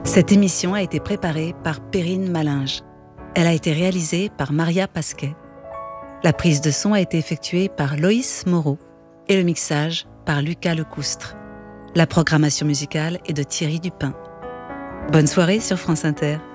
Cette émission a été préparée par Perrine Malinge. Elle a été réalisée par Maria Pasquet. La prise de son a été effectuée par Loïs Moreau et le mixage par Lucas Lecoustre. La programmation musicale est de Thierry Dupin. Bonne soirée sur France Inter.